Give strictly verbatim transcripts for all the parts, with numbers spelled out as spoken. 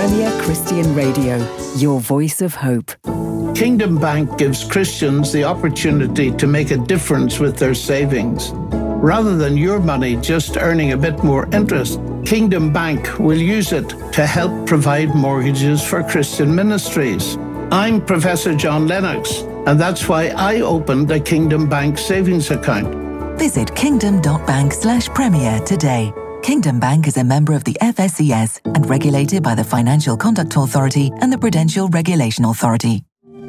Premier Christian Radio, your voice of hope. Kingdom Bank gives Christians the opportunity to make a difference with their savings. Rather than your money just earning a bit more interest, Kingdom Bank will use it to help provide mortgages for Christian ministries. I'm Professor John Lennox, and that's why I opened a Kingdom Bank savings account. Visit kingdom.bank slash premier today. Kingdom Bank is a member of the F S C S and regulated by the Financial Conduct Authority and the Prudential Regulation Authority.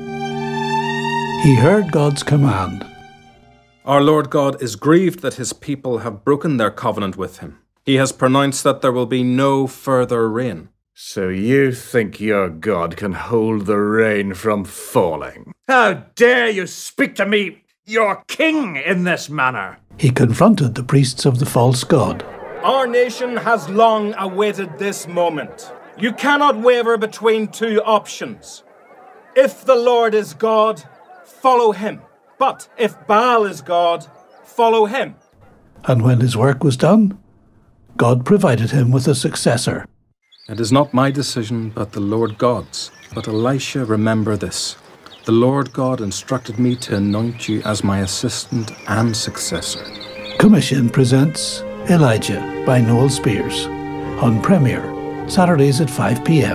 He heard God's command. Our Lord God is grieved that his people have broken their covenant with him. He has pronounced that there will be no further rain. So you think your God can hold the rain from falling? How dare you speak to me, your king, in this manner? He confronted the priests of the false god. Our nation has long awaited this moment. You cannot waver between two options. If the Lord is God, follow him. But if Baal is God, follow him. And when his work was done, God provided him with a successor. It is not my decision, but the Lord God's. But Elisha, remember this. The Lord God instructed me to anoint you as my assistant and successor. Commission presents Elijah by Noel Spears on Premier, Saturdays at five p.m.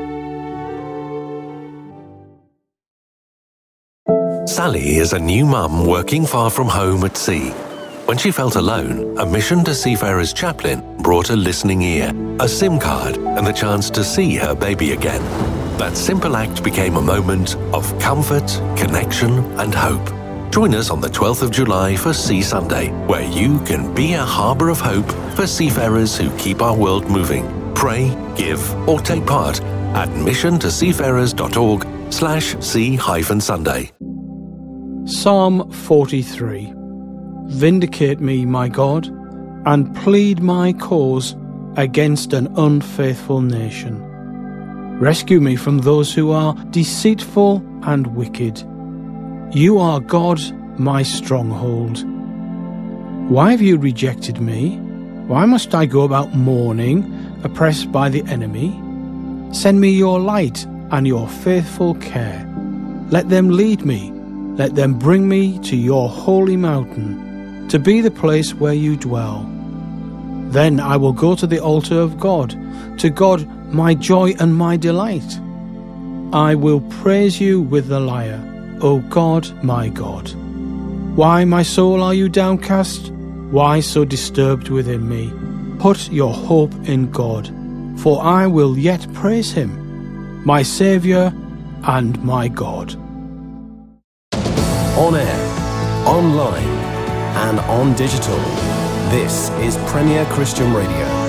Sally is a new mum working far from home at sea. When she felt alone, a Mission to Seafarers chaplain brought a listening ear, a SIM card, and the chance to see her baby again. That simple act became a moment of comfort, connection, and hope. Join us on the twelfth of July for Sea Sunday, where you can be a harbour of hope for seafarers who keep our world moving. Pray, give, or take part at missiontoseafarers.org slash sea hyphen Sunday. Psalm forty-three. Vindicate me, my God, and plead my cause against an unfaithful nation. Rescue me from those who are deceitful and wicked. You are God, my stronghold. Why have you rejected me? Why must I go about mourning, oppressed by the enemy? Send me your light and your faithful care. Let them lead me. Let them bring me to your holy mountain, to be the place where you dwell. Then I will go to the altar of God, to God my joy and my delight. I will praise you with the lyre, O God, my God. Why, my soul, are you downcast? Why so disturbed within me? Put your hope in God, for I will yet praise him, my Saviour and my God. On air, online, and on digital, this is Premier Christian Radio.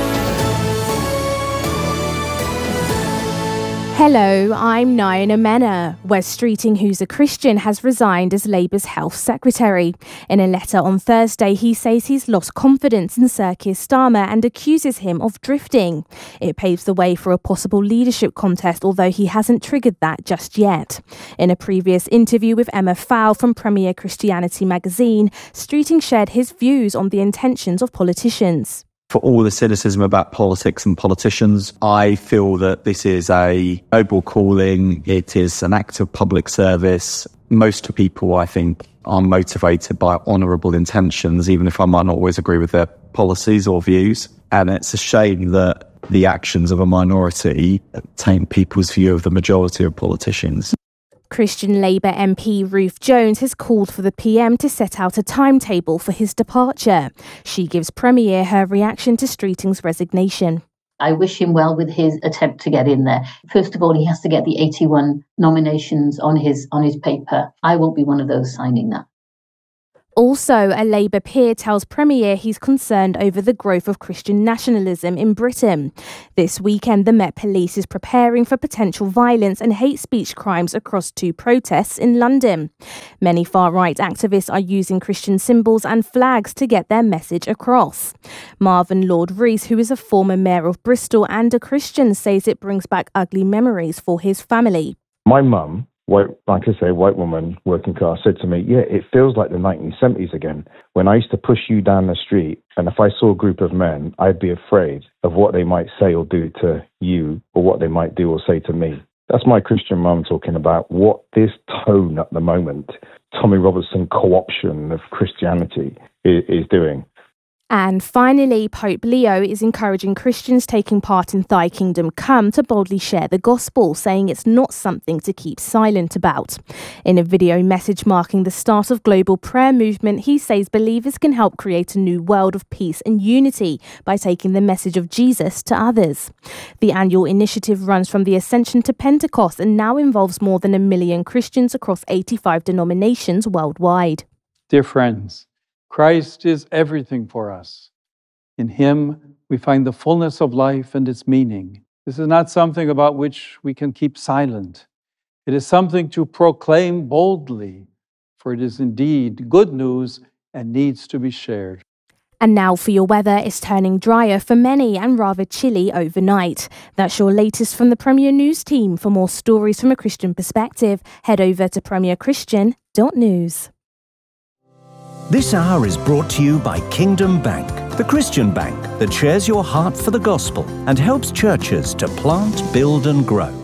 Hello, I'm Naina Mena. Wes Streeting, who's a Christian, has resigned as Labour's Health Secretary. In a letter on Thursday, he says he's lost confidence in Sir Keir Starmer and accuses him of drifting. It paves the way for a possible leadership contest, although he hasn't triggered that just yet. In a previous interview with Emma Fowl from Premier Christianity magazine, Streeting shared his views on the intentions of politicians. For all the cynicism about politics and politicians, I feel that this is a noble calling. It is an act of public service. Most people, I think, are motivated by honourable intentions, even if I might not always agree with their policies or views. And it's a shame that the actions of a minority taint people's view of the majority of politicians. Christian Labour M P Ruth Jones has called for the P M to set out a timetable for his departure. She gives Premier her reaction to Streeting's resignation. I wish him well with his attempt to get in there. First of all, he has to get the eighty-one nominations on his on his paper. I won't be one of those signing that. Also, a Labour peer tells Premier he's concerned over the growth of Christian nationalism in Britain. This weekend, the Met Police is preparing for potential violence and hate speech crimes across two protests in London. Many far-right activists are using Christian symbols and flags to get their message across. Marvin Lord-Rees, who is a former mayor of Bristol and a Christian, says it brings back ugly memories for his family. My mum white, like I say, a white woman, working class, said to me, yeah, it feels like the nineteen seventies again, when I used to push you down the street, and if I saw a group of men, I'd be afraid of what they might say or do to you, or what they might do or say to me. That's my Christian mum talking about what this tone at the moment, Tommy Robertson co-option of Christianity, is, is doing. And finally, Pope Leo is encouraging Christians taking part in Thy Kingdom Come to boldly share the gospel, saying it's not something to keep silent about. In a video message marking the start of global prayer movement, he says believers can help create a new world of peace and unity by taking the message of Jesus to others. The annual initiative runs from the Ascension to Pentecost and now involves more than a million Christians across eighty-five denominations worldwide. Dear friends, Christ is everything for us. In him, we find the fullness of life and its meaning. This is not something about which we can keep silent. It is something to proclaim boldly, for it is indeed good news and needs to be shared. And now for your weather, it's turning drier for many and rather chilly overnight. That's your latest from the Premier News team. For more stories from a Christian perspective, head over to premier christian dot news. This hour is brought to you by Kingdom Bank, the Christian bank that shares your heart for the gospel and helps churches to plant, build and grow.